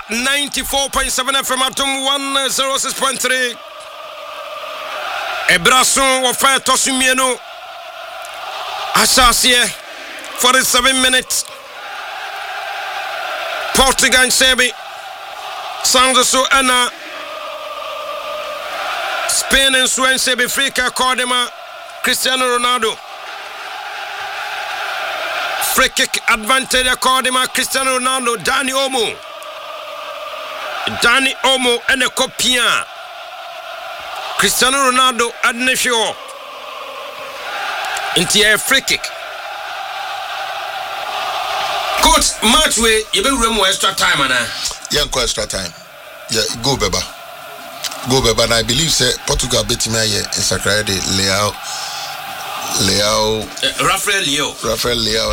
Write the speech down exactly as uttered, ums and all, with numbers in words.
ninety-four point seven F M atom one oh six point three. Ebrason wa fa tosumieno. Asasiye forty-seven minutes. Portugal Sebi Sounds so Anna Spain and Swen Sebi Frika Cordema Cristiano Ronaldo. Free kick advantage Cordema Cristiano Ronaldo. Dani Olmo. Dani Olmo and a copia. Cristiano Ronaldo adnesho. Into a free kick. Coach, match way, you be room extra time, and yeah, extra time. Yeah, go Beba. Go Beba, and I believe say Portugal beat me here in Sacramento. Leao, Leao, uh, Rafael Leo, Rafael Leao.